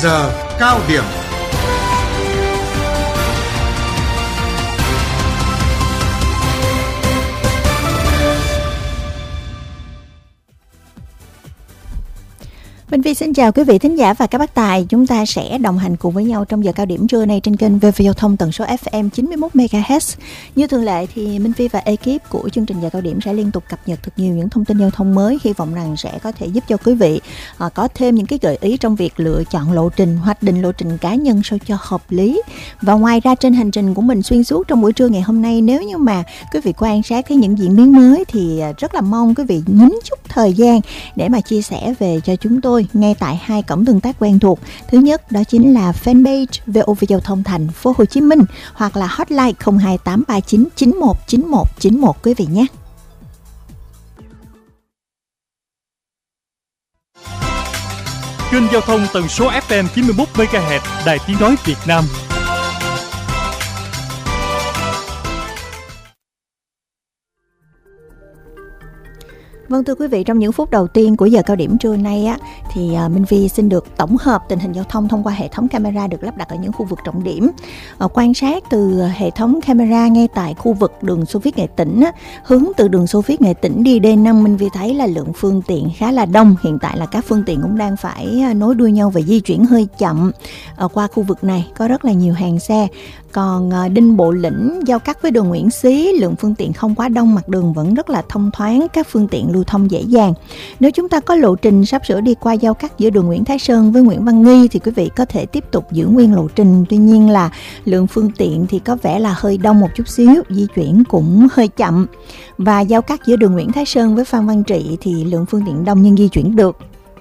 Giờ cao điểm. Minh Phi xin chào quý vị thính giả và các bác tài. Chúng ta sẽ đồng hành cùng với nhau trong giờ cao điểm trưa nay trên kênh VV Giao thông tần số FM 91 MHz. Như thường lệ thì Minh Phi và ekip của chương trình giờ cao điểm sẽ liên tục cập nhật thật nhiều những thông tin giao thông mới, hy vọng rằng sẽ có thể giúp cho quý vị có thêm những cái gợi ý trong việc lựa chọn lộ trình, hoạch định lộ trình cá nhân sao cho hợp lý. Và ngoài ra trên hành trình của mình xuyên suốt trong buổi trưa ngày hôm nay, nếu như mà quý vị quan sát thấy những diễn biến mới thì rất là mong quý vị nhín chút thời gian để mà chia sẻ về cho chúng tôi ngay tại hai cổng tương tác quen thuộc. Thứ nhất đó chính là fanpage VOV Giao thông Thành phố Hồ Chí Minh hoặc là hotline 02839 919191 quý vị nhé. Kênh giao thông tần số FM 91 MHz, Đài Tiếng nói Việt Nam. Vâng, thưa quý vị, trong những phút đầu tiên của giờ cao điểm trưa nay thì Minh Vi xin được tổng hợp tình hình giao thông thông qua hệ thống camera được lắp đặt ở những khu vực trọng điểm. Quan sát từ hệ thống camera ngay tại khu vực đường Xô Viết Nghệ Tĩnh, hướng từ đường Xô Viết Nghệ Tĩnh đi D5, Minh Vi thấy là lượng phương tiện khá là đông. Hiện tại là các phương tiện cũng đang phải nối đuôi nhau và di chuyển hơi chậm. Qua khu vực này có rất là nhiều hàng xe. Còn Đinh Bộ Lĩnh giao cắt với đường Nguyễn Xí, lượng phương tiện không quá đông, mặt đường vẫn rất là thông thoáng, các phương tiện lưu thông dễ dàng. Nếu chúng ta có lộ trình sắp sửa đi qua giao cắt giữa đường Nguyễn Thái Sơn với Nguyễn Văn Nghi thì quý vị có thể tiếp tục giữ nguyên lộ trình. Tuy nhiên là lượng phương tiện thì có vẻ là hơi đông một chút xíu, di chuyển cũng hơi chậm. Và giao cắt giữa đường Nguyễn Thái Sơn với Phan Văn Trị thì lượng phương tiện đông nhưng di chuyển được.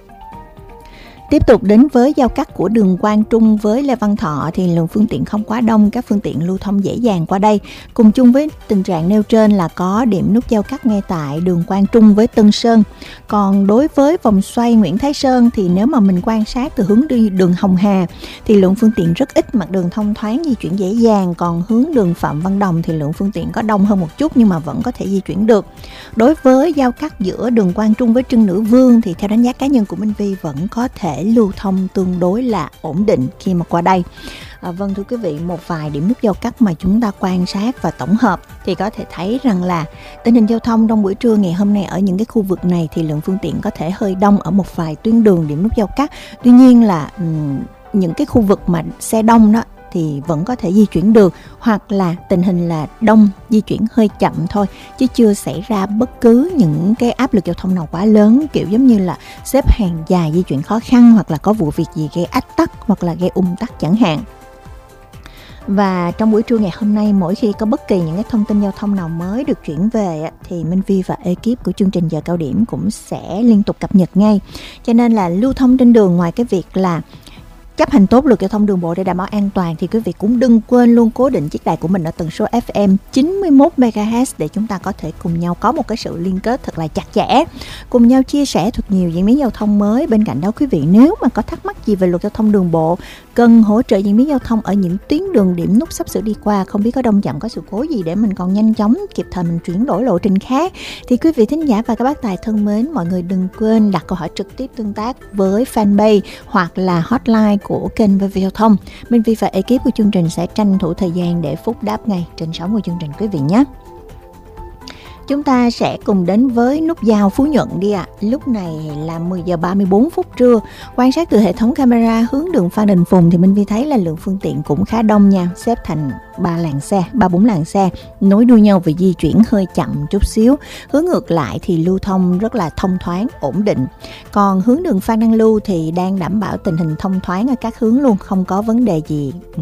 Tiếp tục đến với giao cắt của đường Quang Trung với Lê Văn Thọ thì lượng phương tiện không quá đông, các phương tiện lưu thông dễ dàng qua đây. Cùng chung với tình trạng nêu trên là có điểm nút giao cắt ngay tại đường Quang Trung với Tân Sơn. Còn đối với vòng xoay Nguyễn Thái Sơn thì nếu mà mình quan sát từ hướng đi đường Hồng Hà thì lượng phương tiện rất ít, mặt đường thông thoáng, di chuyển dễ dàng. Còn hướng đường Phạm Văn Đồng thì lượng phương tiện có đông hơn một chút nhưng mà vẫn có thể di chuyển được. Đối với giao cắt giữa đường Quang Trung với Trưng Nữ Vương thì theo đánh giá cá nhân của Minh Vi vẫn có thể lưu thông tương đối là ổn định khi mà qua đây. Vâng, thưa quý vị, một vài điểm nút giao cắt mà chúng ta quan sát và tổng hợp thì có thể thấy rằng là tình hình giao thông trong buổi trưa ngày hôm nay ở những cái khu vực này thì lượng phương tiện có thể hơi đông ở một vài tuyến đường điểm nút giao cắt. Tuy nhiên là những cái khu vực mà xe đông đó thì vẫn có thể di chuyển được, hoặc là tình hình là đông, di chuyển hơi chậm thôi, chứ chưa xảy ra bất cứ những cái áp lực giao thông nào quá lớn, kiểu giống như là xếp hàng dài di chuyển khó khăn, hoặc là có vụ việc gì gây ách tắc hoặc là gây ùn tắc chẳng hạn. Và trong buổi trưa ngày hôm nay, mỗi khi có bất kỳ những cái thông tin giao thông nào mới được chuyển về thì Minh Vi và ekip của chương trình giờ cao điểm cũng sẽ liên tục cập nhật ngay. Cho nên là lưu thông trên đường, ngoài cái việc là chấp hành tốt luật giao thông đường bộ để đảm bảo an toàn thì quý vị cũng đừng quên luôn cố định chiếc đài của mình ở tần số FM 91 MHz để chúng ta có thể cùng nhau có một cái sự liên kết thật là chặt chẽ, cùng nhau chia sẻ thật nhiều diễn biến giao thông mới. Bên cạnh đó, quý vị nếu mà có thắc mắc gì về luật giao thông đường bộ, cần hỗ trợ diễn biến giao thông ở những tuyến đường điểm nút sắp sửa đi qua, không biết có đông chậm, có sự cố gì để mình còn nhanh chóng kịp thời mình chuyển đổi lộ trình khác, thì quý vị thính giả và các bác tài thân mến, mọi người đừng quên đặt câu hỏi trực tiếp tương tác với fanpage hoặc là hotline của kênh VV Giao thông. Minh Vi và ekip của chương trình sẽ tranh thủ thời gian để phúc đáp ngay trên sóng của chương trình quý vị nhé. Chúng ta sẽ cùng đến với nút giao Phú Nhuận đi ạ. Lúc này là 10 giờ 34 phút trưa. Quan sát từ hệ thống camera hướng đường Phan Đình Phùng thì Minh Vi thấy là lượng phương tiện cũng khá đông nha, xếp thành 3-4 làn xe, nối đuôi nhau và di chuyển hơi chậm chút xíu. Hướng ngược lại thì lưu thông rất là thông thoáng, ổn định. Còn hướng đường Phan Đăng Lưu thì đang đảm bảo tình hình thông thoáng ở các hướng luôn, không có vấn đề gì